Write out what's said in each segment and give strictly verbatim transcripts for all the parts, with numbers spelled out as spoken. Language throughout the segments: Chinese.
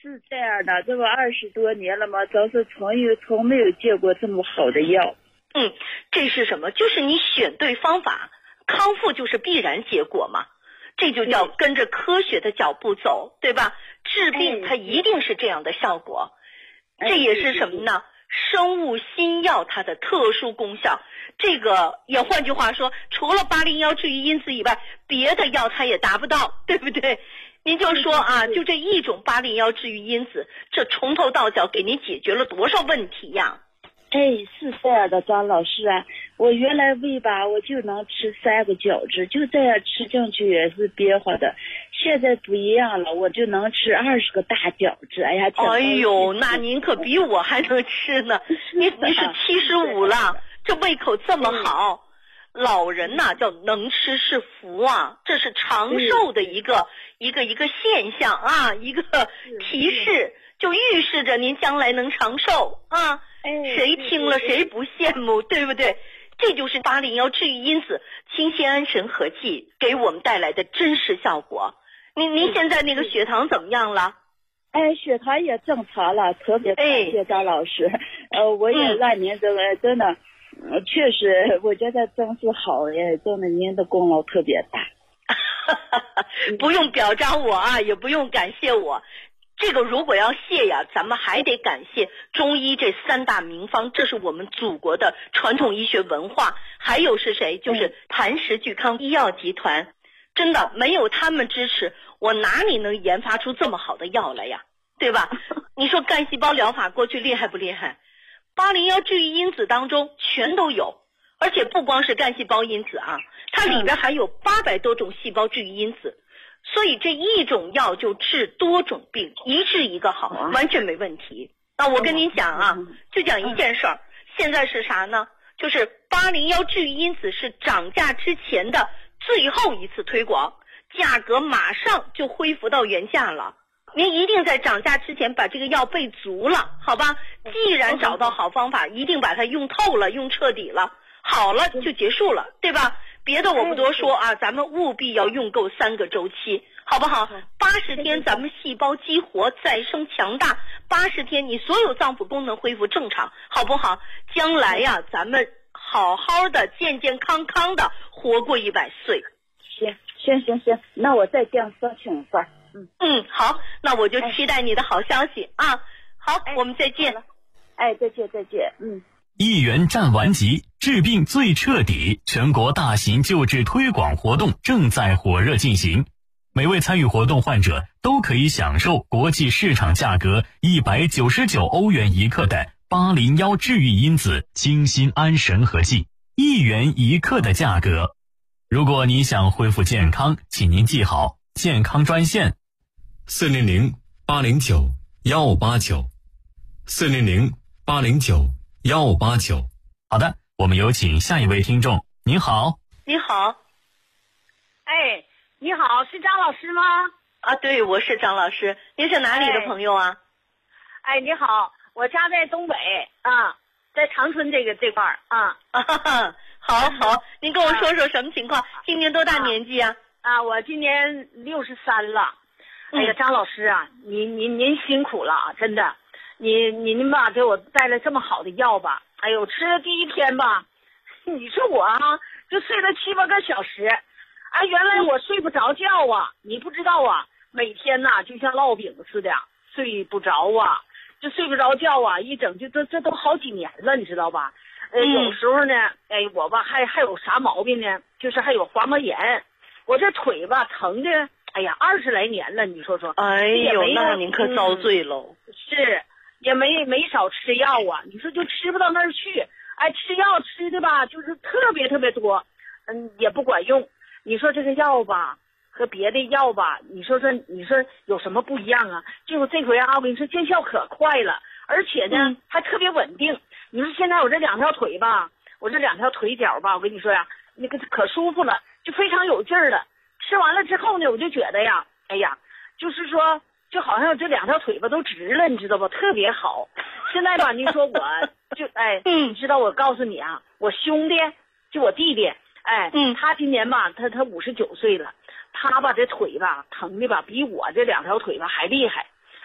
是这样的，这不二十多年了吗？都是从有从没有见过这么好的药。 嗯，这是什么？就是你选对方法，康复就是必然结果嘛。这就叫跟着科学的脚步走，对吧？治病它一定是这样的效果。这也是什么呢？生物新药它的特殊功效。这个也换句话说，除了八零幺治愈因子以外，别的药它也达不到，对不对？您就说啊，就这一种八零幺治愈因子，这从头到脚给您解决了多少问题呀？ 哎，是这样的，张老师啊，我原来胃吧，我就能吃三个饺子，就这样吃进去也是憋坏的。现在不一样了，我就能吃二十个大饺子。哎呀， 哎呦，那您可比我还能吃呢。你你是七十五了，这胃口这么好。老人呐、啊，叫能吃是福啊，这是长寿的一个一个一个现象啊，一个提示，就预示着您将来能长寿啊。谁听了谁不羡慕，对不对？这就是八零幺治愈因子清心安神和剂给我们带来的真实效果。您您现在那个血糖怎么样了？ 哎，血糖也正常了，特别感谢张老师。哎、呃，我也让您这个真的，呃、确实我觉得真是好耶，真的您的功劳特别大。 不用表彰我啊，也不用感谢我。这个如果要谢呀，咱们还得感谢中医这三大名方，这是我们祖国的传统医学文化。还有是谁？就是谭氏聚康医药集团。真的没有他们支持，我哪里能研发出这么好的药来呀？对吧？你说干细胞疗法过去厉害不厉害？八零幺治愈因子当中全都有，而且不光是干细胞因子啊，它里边还有八百多种细胞治愈因子。所以这一种药就治多种病，一治一个好，完全没问题。那我跟您讲啊，就讲一件事儿，现在是啥呢？就是八零幺治愈因子是涨价之前的最后一次推广，价格马上就恢复到原价了。您一定在涨价之前把这个药备足了，好吧？既然找到好方法，一定把它用透了，用彻底了，好了就结束了，对吧？别的我不多说啊，咱们务必要用够三个周期，好不好？八十天咱们细胞激活再生强大，八十天你所有脏腑功能恢复正常，好不好？将来呀、啊，咱们好好的健健康康的活过一百岁。 行行行行，那我再这样说请一份。嗯嗯，好，那我就期待你的好消息啊。好，我们再见。 哎，再见再见。嗯。 一元战完级，治病最彻底，全国大型救治推广活动正在火热进行。每位参与活动患者都可以享受国际市场价格一百九十九欧元一克的八零幺治愈因子清心安神和剂，一元一克的价格。如果你想恢复健康，请您记好健康专线四零零八零九幺八九四零零八零九幺八九。 好的，我们有请下一位听众。您好。 你好。 哎，你好，是张老师吗？ 啊，对，我是张老师。您是哪里的朋友啊？ 哎，你好，我家在东北啊，在长春这个这块儿啊。 啊哈哈，好好，您跟我说说什么情况？啊、今年多大年纪啊？ 啊，我今年六十三了。哎呀，张老师啊，您您您辛苦了啊，真的。你您吧给我带来这么好的药吧，哎呦，吃的第一天吧，你说我啊就睡了七八个小时，啊，原来我睡不着觉啊，你不知道啊，每天呐、啊、就像烙饼似的睡不着啊，就睡不着觉啊，一整就这这都好几年了，你知道吧？呃， 嗯、 有时候呢，哎，我吧还还有啥毛病呢？就是还有滑膜炎，我这腿吧疼的，哎呀，二十来年了，你说说， 哎呦，那您可遭罪喽、 嗯。是。也没没少吃药啊，你说就吃不到那儿去，哎，吃药吃的吧，就是特别特别多，嗯，也不管用。你说这个药吧，和别的药吧，你说说，你说有什么不一样啊？就这回啊，我跟你说见效可快了，而且呢、嗯、还特别稳定。你说现在我这两条腿吧，我这两条腿脚吧，我跟你说呀，那个可舒服了，就非常有劲儿了。吃完了之后呢，我就觉得呀，哎呀，就是说。就好像这两条腿吧都直了，你知道吧？特别好。现在吧，你说我就哎，你知道我告诉你啊，我兄弟就我弟弟，哎， 嗯， 他今年吧，他他五十九岁了，他吧这腿吧疼的吧比我这两条腿吧还厉害，那叫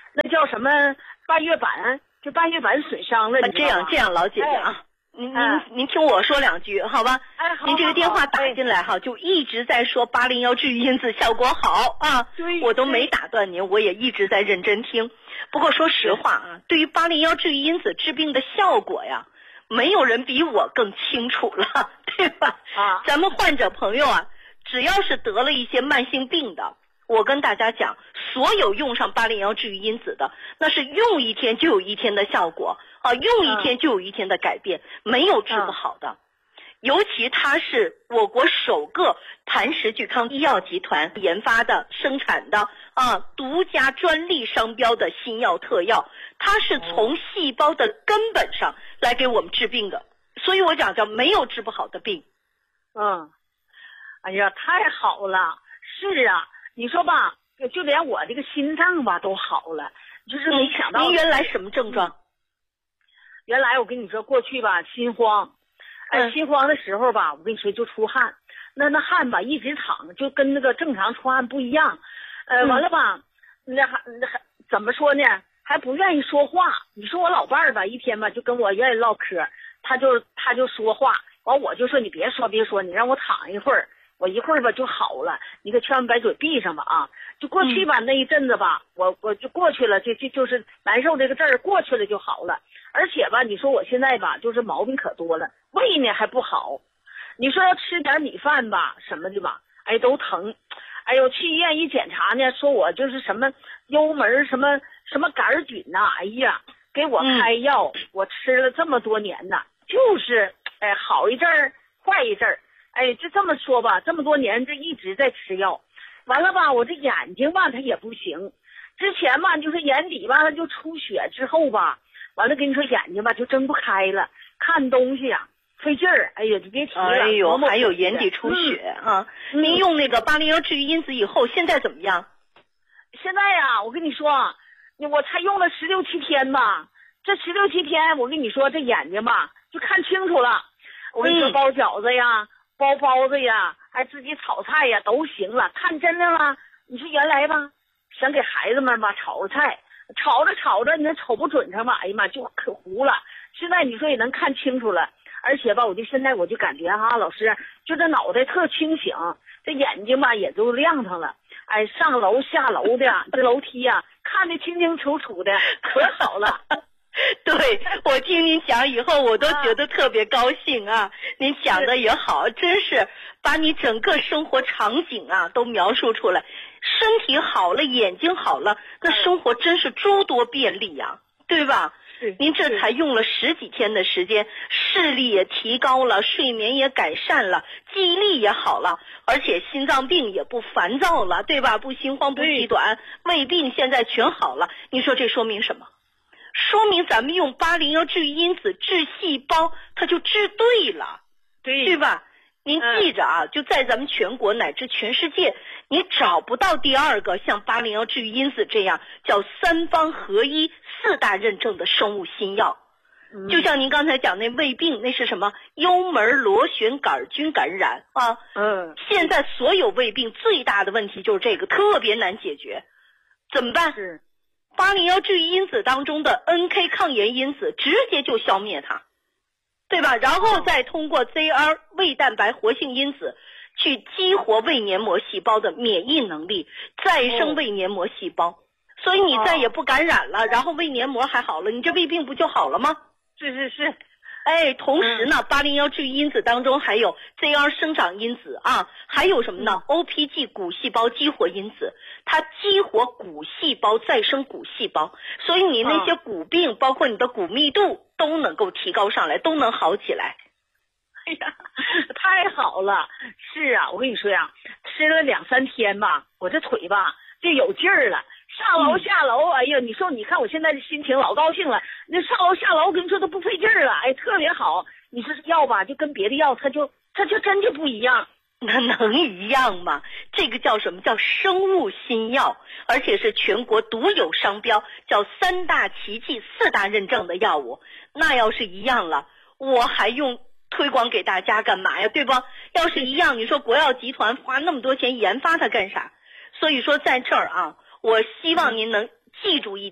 叫什么半月板，就半月板损伤了。 啊、这样这样，老姐姐啊。哎您您您听我说两句，好吧？ 哎，好。 您这个电话打进来哈，就一直在说八零幺治愈因子效果好啊， 对， 我都没打断您，我也一直在认真听。不过说实话啊，对于八零幺治愈因子治病的效果呀，没有人比我更清楚了，对吧？ 啊， 咱们患者朋友啊，只要是得了一些慢性病的，我跟大家讲，所有用上八零幺治愈因子的，那是用一天就有一天的效果。啊，用一天就有一天的改变，嗯、没有治不好的。嗯、尤其它是我国首个谭氏聚康医药集团研发的、生产的啊，独家专利商标的新药特药，它是从细胞的根本上来给我们治病的。所以我讲叫没有治不好的病。 嗯，哎呀，太好了！是啊，你说吧，就连我这个心脏吧都好了，就是没想到。 您原来什么症状？ 原来我跟你说，过去吧心慌，哎，心慌的时候吧，我跟你说就出汗，那那汗吧一直淌，就跟那个正常出汗不一样，呃，完了吧，那还那还怎么说呢？还不愿意说话。你说我老伴儿吧，一天吧就跟我愿意唠嗑，他就他就说话，完我就说你别说别说，你让我躺一会儿，我一会儿吧就好了，你可千万把嘴闭上吧啊！就过去吧、嗯、那一阵子吧，我我就过去了，就就就是难受这个阵儿过去了就好了。而且吧，你说我现在吧，就是毛病可多了，胃呢还不好。你说要吃点米饭吧，什么的吧，哎都疼。哎呦，去医院一检查呢，说我就是什么幽门什么什么杆菌呐、啊，哎呀，给我开药，嗯、我吃了这么多年呐，就是哎好一阵儿坏一阵儿。哎，就这么说吧，这么多年这一直在吃药，完了吧，我这眼睛吧它也不行。之前吧就是眼底吧它就出血之后吧。完了，跟你说眼睛吧就睁不开了，看东西呀、啊、费劲儿。哎呀，就别提了。 哎呦，还有眼底出血、嗯、啊！ 嗯、 您用那个八零幺治愈因子以后，现在怎么样？ 现在呀，我跟你说，我才用了十六七天吧。这十六七天，我跟你说，这眼睛吧就看清楚了。我跟你说，包饺子呀、包包子呀，还自己炒菜呀，都行了。看真的了，你说原来吧，想给孩子们吧炒个菜。炒着炒着，你那瞅不准上吧，哎呀妈，就可糊了。现在你说也能看清楚了，而且吧，我就现在我就感觉哈，老师就这脑袋特清醒，这眼睛吧也都亮堂了。哎，上楼下楼的这楼梯呀、啊，看得清清楚楚的，可好了。 对，我听您讲以后，我都觉得特别高兴啊！您讲的也好，真是把你整个生活场景啊都描述出来。身体好了，眼睛好了，那生活真是诸多便利呀、啊，对吧？您这才用了十几天的时间，视力也提高了，睡眠也改善了，记忆力也好了，而且心脏病也不烦躁了，对吧？不心慌不气短，胃病现在全好了。你说这说明什么？说明咱们用八零幺治愈因子治细胞，它就治对了， 对对吧？您记着啊，嗯、就在咱们全国乃至全世界，你找不到第二个像八零幺治愈因子这样叫三方合一、四大认证的生物新药。嗯、就像您刚才讲那胃病，那是什么？幽门螺旋杆菌感染啊。 嗯。 现在所有胃病最大的问题就是这个，特别难解决，怎么办？ 是。 八零幺治愈因子当中的 N K 抗炎因子直接就消灭它。对吧？然后再通过 Z R 胃蛋白活性因子去激活胃黏膜细胞的免疫能力，再生胃黏膜细胞，所以你再也不感染了，然后胃黏膜还好了，你这胃病不就好了吗？ 是是是。 哎，同时呢，八零幺治愈因子当中还有 Z R 生长因子啊，还有什么呢、嗯、？O P G 骨细胞激活因子，它激活骨细胞再生骨细胞，所以你那些骨病，嗯、包括你的骨密度都能够提高上来，都能好起来。 哎呀，太好了！是啊，我跟你说呀，吃了两三天吧，我这腿吧就有劲儿了。上楼下楼，哎呀，你说你看我现在的心情老高兴了。那上楼下楼，我跟你说都不费劲儿了，哎，特别好。你说药吧，就跟别的药，它就它就真就不一样。 那能一样吗？这个叫什么？叫生物新药，而且是全国独有商标，叫三大奇迹、四大认证的药物。那要是一样了，我还用推广给大家干嘛呀？对吧？要是一样，你说国药集团花那么多钱研发它干啥？所以说在这儿啊。我希望您能记住一点，就是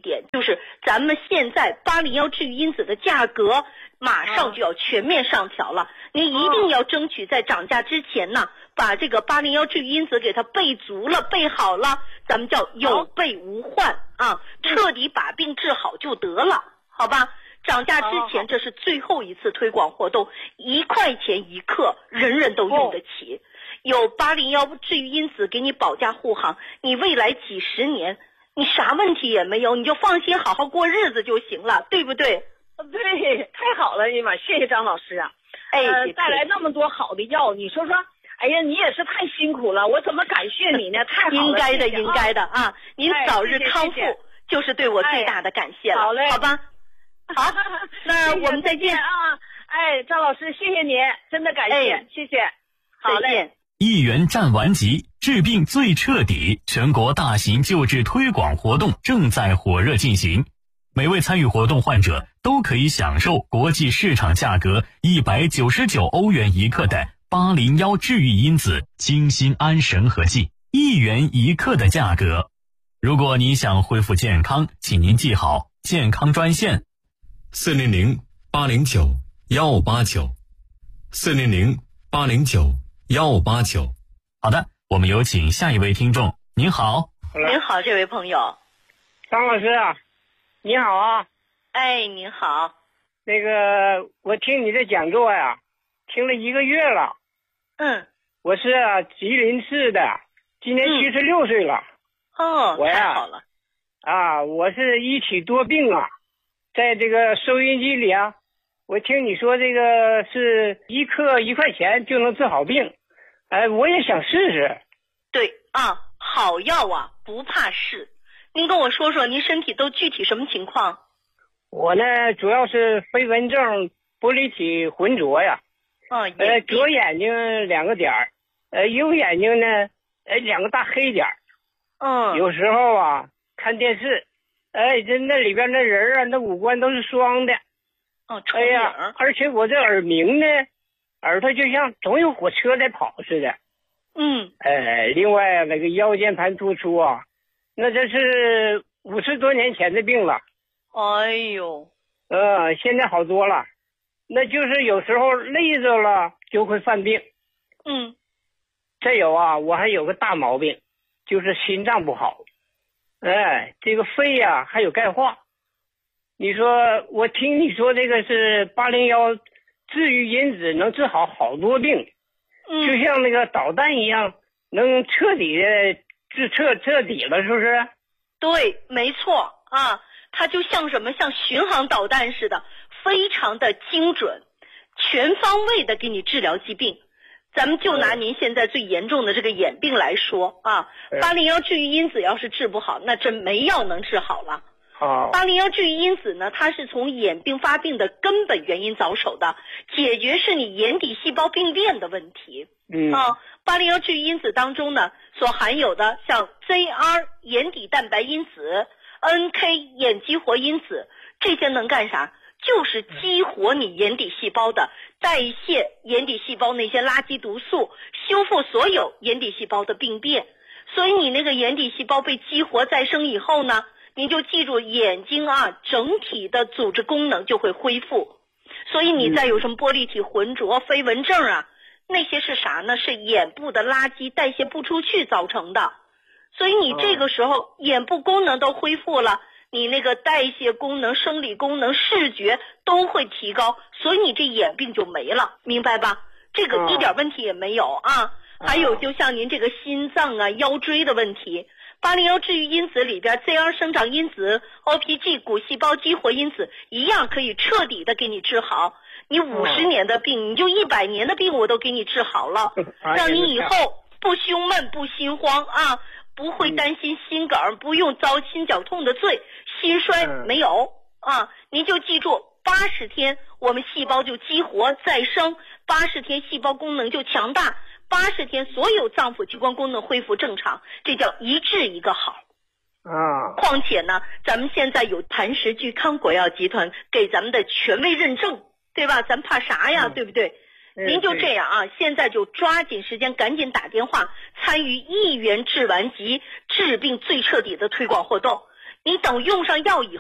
就是咱们现在八零幺治愈因子的价格马上就要全面上调了，你一定要争取在涨价之前呢，把这个八零幺治愈因子给它备足了，备好了，咱们叫有备无患啊，彻底把病治好就得了，好吧？涨价之前，这是最后一次推广活动，一块钱一克，人人都用得起。有八零幺治愈因子给你保驾护航，你未来几十年你啥问题也没有，你就放心好好过日子就行了，对不对？ 对，太好了，哎妈，谢谢张老师啊！ 哎， 呃，带来那么多好的药，你说说，哎呀，你也是太辛苦了，我怎么感谢你呢？太好了， 应该的， 谢谢应该的啊！您早日康复， 哎谢谢谢谢就是对我最大的感谢了， 好嘞， 好吧？好，那我们再见啊！哎，张老师，谢谢您，真的感谢， 哎、 谢谢，好嘞。 一元战完级，治病最彻底，全国大型救治推广活动正在火热进行。每位参与活动患者都可以享受国际市场价格一百九十九欧元一克的八零幺治愈因子精心安神和剂，一元一克的价格。如果你想恢复健康，请您记好健康专线四零零八零九幺五八九，四零零八零九幺五八九。 好的，我们有请下一位听众。您好。 您好，这位朋友。 张老师啊，你好啊。 哎，您好。 那个，我听你的讲座呀，听了一个月了。 嗯。 我是啊，吉林市的，今年七十六岁了。 哦， 我呀， 太好了。 啊，我是一体多病啊，在这个收音机里啊，我听你说这个是一克一块钱就能治好病，哎，我也想试试。 对啊，好药啊，不怕试。您跟我说说，您身体都具体什么情况？ 我呢，主要是飞蚊症、玻璃体浑浊呀。 哦， 呃，左眼睛两个点儿，呃，右眼睛呢，呃，两个大黑点儿。 嗯。 有时候啊，看电视，哎，这那里边那人啊，那五官都是双的。 哦， 哎呀，而且我这耳鸣呢，耳朵就像总有火车在跑似的。 嗯。 哎，另外那个腰间盘突出啊，那这是五十多年前的病了。 哎呦。 呃，现在好多了，那就是有时候累着了就会犯病。 嗯。 再有啊，我还有个大毛病，就是心脏不好。哎，这个肺呀、啊、还有钙化。你说我听你说这个是八零幺治愈因子能治好好多病， 嗯， 就像那个导弹一样，能彻底的治彻彻底了，是不是？ 对，没错啊，它就像什么，像巡航导弹似的，非常的精准，全方位的给你治疗疾病。咱们就拿您现在最严重的这个眼病来说啊，八零幺治愈因子要是治不好，那真没药能治好了。八零幺治愈因子呢，它是从眼病发病的根本原因着手的，解决是你眼底细胞病变的问题。 嗯啊，八零幺治愈因子当中呢，所含有的像 Z R 眼底蛋白因子、N K 眼激活因子，这些能干啥？就是激活你眼底细胞的代谢，眼底细胞那些垃圾毒素，修复所有眼底细胞的病变。所以你那个眼底细胞被激活再生以后呢，你就记住眼睛啊整体的组织功能就会恢复。所以你再有什么玻璃体浑浊、飞蚊症啊，那些是啥呢？是眼部的垃圾代谢不出去造成的。所以你这个时候眼部功能都恢复了，你那个代谢功能、生理功能、视觉都会提高，所以你这眼病就没了，明白吧？这个一点问题也没有啊。还有就像您这个心脏啊、腰椎的问题，八零幺治愈因子里边 Z R 生长因子、O P G 骨细胞激活因子一样可以彻底的给你治好。你五十年的病，你就一百年的病我都给你治好了，让你以后不胸闷、不心慌啊，不会担心心梗，不用遭心绞痛的罪，心衰没有啊。您就记住，八十天我们细胞就激活再生，八十天细胞功能就强大，八十天所有脏腑器官功能恢复正常，这叫一治一个好啊。 况且呢，咱们现在有磐石聚康国药集团给咱们的权威认证，对吧？咱怕啥呀，嗯、对不对？您就这样啊，现在就抓紧时间，赶紧打电话参与一元治完级治病最彻底的推广活动。你等用上药以后。